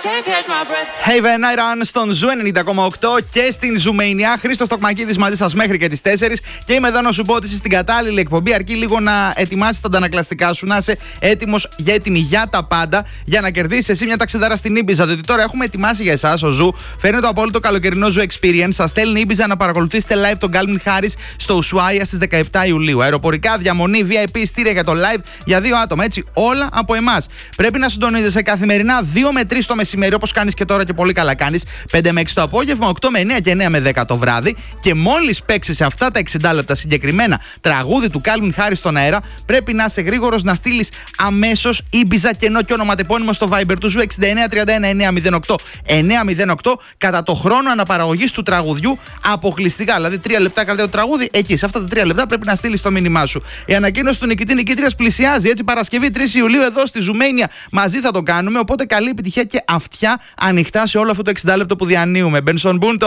Hey Van Iron στον Ζου 90,8 και στην Ζουμania. Χρήστος Τοκμακίδης μαζί σας μέχρι και τις 4. Και είμαι εδώ να σου πω ότι είσαι στην κατάλληλη εκπομπή. Αρκεί λίγο να ετοιμάσεις τα αντανακλαστικά σου, να είσαι έτοιμη για τα πάντα, για να κερδίσεις εσύ μια ταξιδάρα στην Ήμπιζα. Διότι τώρα έχουμε ετοιμάσει για εσάς ο Ζου. Φέρνει το απόλυτο καλοκαιρινό Ζου Experience. Σας στέλνει η Ήμπιζα να παρακολουθήσετε live τον Calvin Harris στο Ουσουάια στις 17 Ιουλίου. Αεροπορικά, διαμονή, VIP, στήρια για το live για 2 άτομα. Έτσι, όλα από εμάς. Πρέπει να συντονίζεσαι καθημερινά 2 με 3 το μεσημέρι, όπως κάνεις και τώρα και πολύ καλά κάνεις. 5 με 6 το απόγευμα, 8 με 9 και 9 με 10 το βράδυ. Και μόλις παίξεις σε αυτά τα 60 λεπτά συγκεκριμένα τραγούδι του Calvin Harris στον αέρα, πρέπει να είσαι γρήγορος να στείλεις αμέσως Ήμπιζα κενό και ονοματεπώνυμο στο Viber του Ζου 6931-908 κατά το χρόνο αναπαραγωγής του τραγουδιού αποκλειστικά. Δηλαδή 3 λεπτά κρατάει το τραγούδι, εκεί σε αυτά τα 3 λεπτά πρέπει να στείλεις το μήνυμά σου. Η ανακοίνωση του νικητή-νικήτριας πλησιάζει. Έτσι, Παρασκευή 3 Ιουλίου εδώ στη Ζουμania μαζί θα το κάνουμε. Οπότε καλή επιτυχία και αυτιά ανοιχτά σε όλο αυτό το 60 λεπτό που διανύουμε. Μπενσον Μπούντο.